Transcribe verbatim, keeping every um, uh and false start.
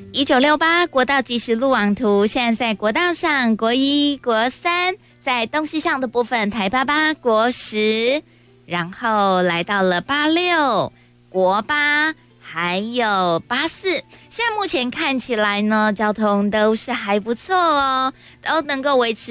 一九六八国道即时路网图，现在在国道上国一、国三，在东西向的部分台八八、国十，然后来到了八六、国八，还有八四。现在目前看起来呢，交通都是还不错哦，都能够维持